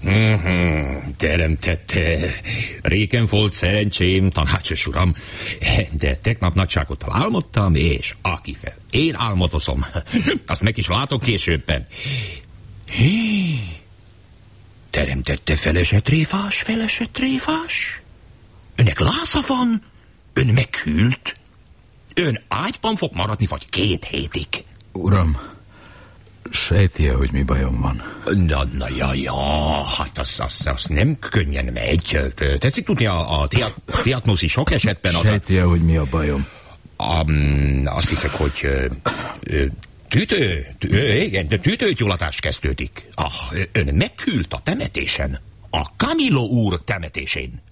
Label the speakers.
Speaker 1: Teremtette. Régen volt szerencsém, tanácsos uram, de tegnap nagyságottal álmodtam, és aki fel. Én álmodozom. Azt meg is látok későbben. Teremtette felesett tréfás? Önnek láza van? Ön meghűlt? Ön ágyban fog maradni, vagy 2 hétig?
Speaker 2: Uram, sejti, hogy mi bajom van?
Speaker 1: Hát az nem könnyen megy. Tetszik tudni, a diagnózis sok esetben...
Speaker 2: Sejti, hogy mi a bajom?
Speaker 1: Azt hiszek, hogy... tüdőgyulladás kezdődik. Ön meghűlt a temetésen. A Camillo úr temetésén.